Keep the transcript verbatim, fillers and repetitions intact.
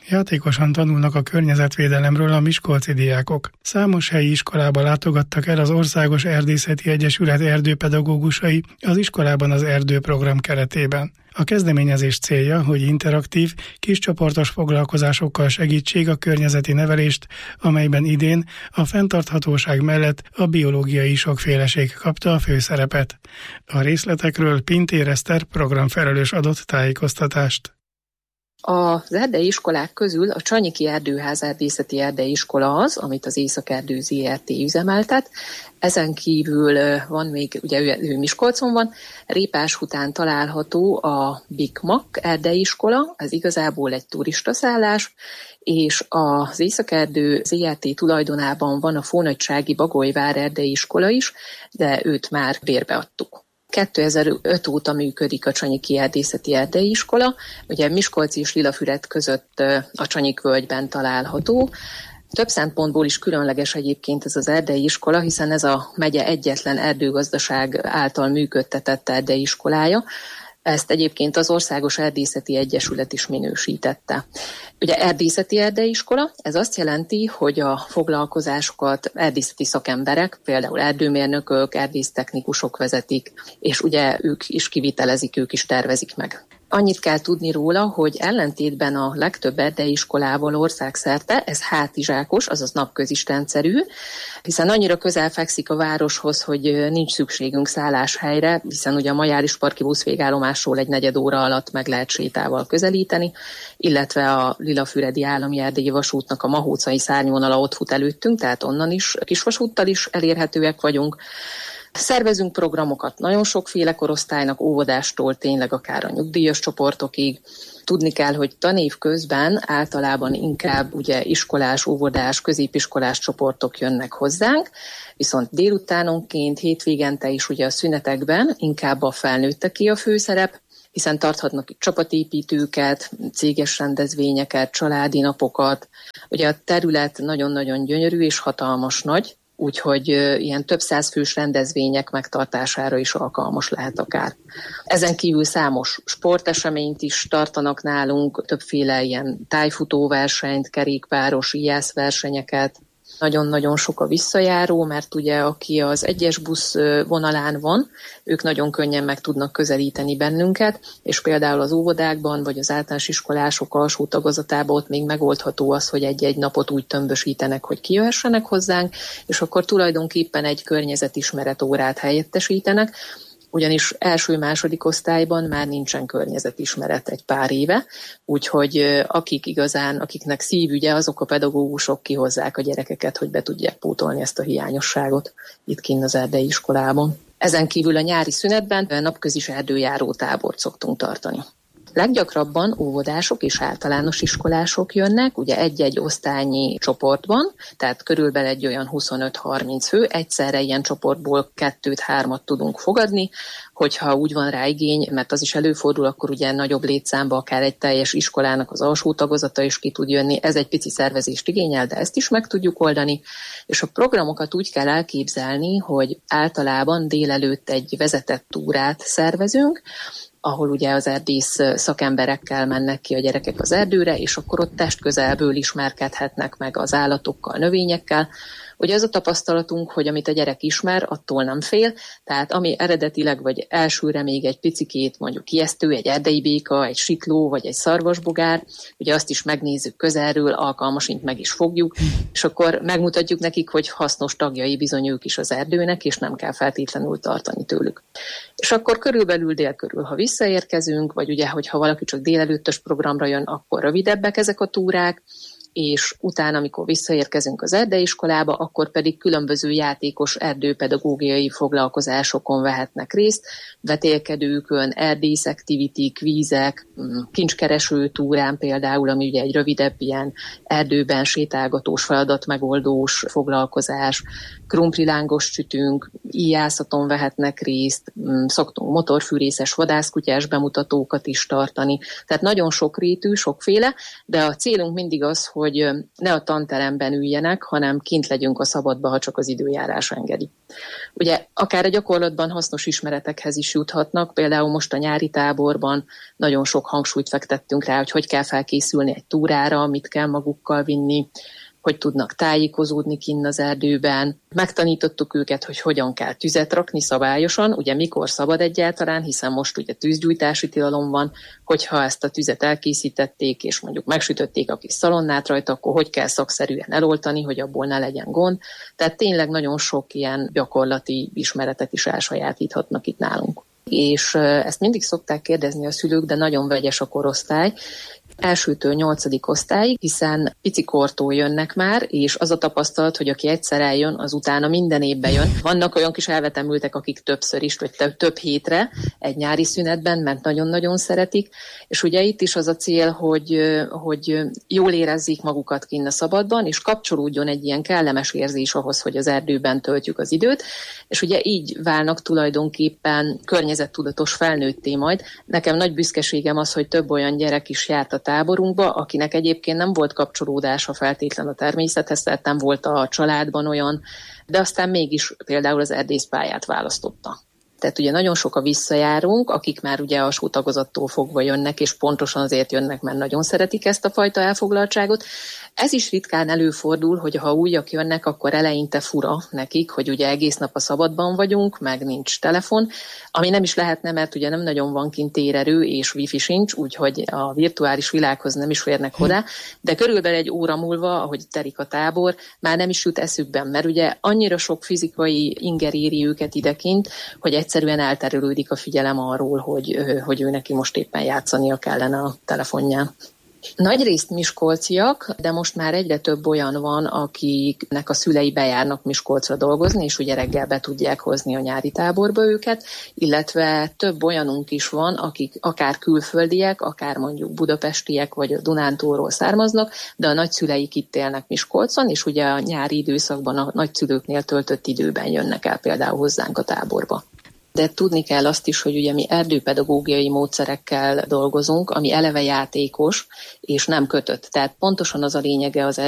Játékosan tanulnak a környezetvédelemről a miskolci diákok. Számos helyi iskolába látogattak el az Országos Erdészeti Egyesület erdőpedagógusai az iskolában az erdőprogram keretében. A kezdeményezés célja, hogy interaktív, kiscsoportos foglalkozásokkal segítsék a környezeti nevelést, amelyben idén a fenntarthatóság mellett a biológiai sokféleség kapta a főszerepet. A részletekről Pintér Eszter programfelelős adott tájékoztatást. Az erdei iskolák közül a Csanyiki Erdőház Erdészeti Erdei Iskola az, amit az Északerdő zé er té üzemeltet. Ezen kívül van még, ugye ő Miskolcon van, Répás után található a Big Mac Erdei Iskola, ez igazából egy turistaszállás, és az Északerdő zé er té tulajdonában van a Fónagysági Bagolyvár Erdei Iskola is, de őt már bérbeadtuk. kétezer-öt óta működik a Csanyiki Erdészeti Erdei Iskola, ugye Miskolc és Lilafüred között a Csanyik-völgyben található. Több szempontból is különleges egyébként ez az erdei iskola, hiszen ez a megye egyetlen erdőgazdaság által működtetett erdei iskolája. Ezt egyébként az Országos Erdészeti Egyesület is minősítette. Ugye erdészeti erdei iskola, ez azt jelenti, hogy a foglalkozásokat erdészeti szakemberek, például erdőmérnökök, erdésztechnikusok vezetik, és ugye ők is kivitelezik, ők is tervezik meg. Annyit kell tudni róla, hogy ellentétben a legtöbb erdei iskolával országszerte ez hátizsákos, azaz napközistendszerű, hiszen annyira közel fekszik a városhoz, hogy nincs szükségünk szálláshelyre, hiszen ugye a Majáris-parki buszvégállomásról egy negyed óra alatt meg lehet sétával közelíteni, illetve a Lilafüredi Állami Erdélyi Vasútnak a mahócai szárnyvonala ott fut előttünk, tehát onnan is kisvasúttal is elérhetőek vagyunk. Szervezünk programokat nagyon sokféle korosztálynak, óvodástól tényleg akár a nyugdíjas csoportokig. Tudni kell, hogy tanév közben általában inkább ugye iskolás, óvodás, középiskolás csoportok jönnek hozzánk, viszont délutánonként, hétvégente is ugye a szünetekben inkább a felnőtteké a főszerep, hiszen tarthatnak csapatépítőket, céges rendezvényeket, családi napokat. Ugye a terület nagyon-nagyon gyönyörű és hatalmas nagy, úgyhogy ilyen több száz fős rendezvények megtartására is alkalmas lehet akár. Ezen kívül számos sporteseményt is tartanak nálunk, többféle ilyen tájfutóversenyt, kerékpáros íjászversenyeket. Nagyon-nagyon sok a visszajáró, mert ugye aki az egyes busz vonalán van, ők nagyon könnyen meg tudnak közelíteni bennünket, és például az óvodákban, vagy az általános iskolások alsó tagozatában ott még megoldható az, hogy egy-egy napot úgy tömbösítenek, hogy kijöhessenek hozzánk, és akkor tulajdonképpen egy környezetismeret órát helyettesítenek, ugyanis első-második osztályban már nincsen környezetismeret egy pár éve, úgyhogy akik igazán, akiknek szívügye, azok a pedagógusok kihozzák a gyerekeket, hogy be tudják pótolni ezt a hiányosságot itt kinn az erdei iskolában. Ezen kívül a nyári szünetben napközis erdőjáró tábort szoktunk tartani. Leggyakrabban óvodások és általános iskolások jönnek, ugye egy-egy osztálynyi csoportban, tehát körülbelül egy olyan huszonöt-harminc fő, egyszerre ilyen csoportból kettőt-hármat tudunk fogadni, hogyha úgy van rá igény, mert az is előfordul, akkor ugye nagyobb létszámba akár egy teljes iskolának az alsó tagozata is ki tud jönni, ez egy pici szervezést igényel, de ezt is meg tudjuk oldani, és a programokat úgy kell elképzelni, hogy általában délelőtt egy vezetett túrát szervezünk, ahol ugye az erdész szakemberekkel mennek ki a gyerekek az erdőre, és akkor ott testközelből ismerkedhetnek meg az állatokkal, növényekkel. Ugye az a tapasztalatunk, hogy amit a gyerek ismer, attól nem fél, tehát ami eredetileg vagy elsőre még egy picikét mondjuk ijesztő, egy erdei béka, egy sikló vagy egy szarvasbogár, ugye azt is megnézzük közelről, alkalmasint meg is fogjuk, és akkor megmutatjuk nekik, hogy hasznos tagjai bizony ők is az erdőnek, és nem kell feltétlenül tartani tőlük. És akkor körülbelül dél körül, ha visszaérkezünk, vagy ugye, hogyha valaki csak délelőttös programra jön, akkor rövidebbek ezek a túrák, és utána, amikor visszaérkezünk az erdeiskolába, akkor pedig különböző játékos erdőpedagógiai foglalkozásokon vehetnek részt, vetélkedőkön, erdész activity, kvízek, kincskereső túrán például, ami ugye egy rövidebb ilyen erdőben sétálgatós, feladatmegoldós foglalkozás, krumplilángos sütünk, íjászaton vehetnek részt, szoktunk motorfűrészes, vadászkutyás bemutatókat is tartani, tehát nagyon sokrétű, sokféle, de a célunk mindig az, hogy hogy ne a tanteremben üljenek, hanem kint legyünk a szabadba, ha csak az időjárás engedi. Ugye akár a gyakorlatban hasznos ismeretekhez is juthatnak, például most a nyári táborban nagyon sok hangsúlyt fektettünk rá, hogy hogy kell felkészülni egy túrára, mit kell magukkal vinni, hogy tudnak tájékozódni kinn az erdőben. Megtanítottuk őket, hogy hogyan kell tüzet rakni szabályosan, ugye mikor szabad egyáltalán, hiszen most ugye tűzgyújtási tilalom van, hogyha ezt a tüzet elkészítették, és mondjuk megsütötték a kis szalonnát rajta, akkor hogy kell szakszerűen eloltani, hogy abból ne legyen gond. Tehát tényleg nagyon sok ilyen gyakorlati ismeretet is elsajátíthatnak itt nálunk. És ezt mindig szokták kérdezni a szülők, de nagyon vegyes a korosztály, elsőtől nyolcadik osztályig, hiszen picikortól jönnek már, és az a tapasztalat, hogy aki egyszer eljön, az utána minden évben jön. Vannak olyan kis elvetemültek, akik többször is, vagy több hétre egy nyári szünetben, mert nagyon-nagyon szeretik, és ugye itt is az a cél, hogy, hogy jól érezzék magukat kinn a szabadban, és kapcsolódjon egy ilyen kellemes érzés ahhoz, hogy az erdőben töltjük az időt, és ugye így válnak tulajdonképpen környezettudatos felnőtté majd. Nekem nagy büszkeségem az, hogy több olyan gyerek is járt a táborunkba, akinek egyébként nem volt kapcsolódása feltétlen a természethez, tehát nem volt a családban olyan, de aztán mégis például az erdészpályát választotta. Tehát ugye nagyon sok a visszajárunk, akik már ugye a sótagozattól fogva jönnek, és pontosan azért jönnek, mert nagyon szeretik ezt a fajta elfoglaltságot. Ez is ritkán előfordul, hogy ha újak jönnek, akkor eleinte fura nekik, hogy ugye egész nap a szabadban vagyunk, meg nincs telefon, ami nem is lehetne, mert ugye nem nagyon van kint térerő, és wifi sincs, úgyhogy a virtuális világhoz nem is férnek hozzá, de körülbelül egy óra múlva, ahogy telik a tábor, már nem is jut eszükben, mert ugye annyira sok fizikai inger éri őket idekint, hogy egyszerűen elterülődik a figyelem arról, hogy, hogy ő neki most éppen játszania kellene a telefonján. Nagyrészt miskolciak, de most már egyre több olyan van, akiknek a szülei bejárnak Miskolcra dolgozni, és ugye reggel be tudják hozni a nyári táborba őket, illetve több olyanunk is van, akik akár külföldiek, akár mondjuk budapestiek, vagy a Dunántúlról származnak, de a nagyszüleik itt élnek Miskolcon, és ugye a nyári időszakban a nagyszülőknél töltött időben jönnek el például hozzánk a táborba. De tudni kell azt is, hogy ugye mi erdőpedagógiai módszerekkel dolgozunk, ami eleve játékos, és nem kötött. Tehát pontosan az a lényege az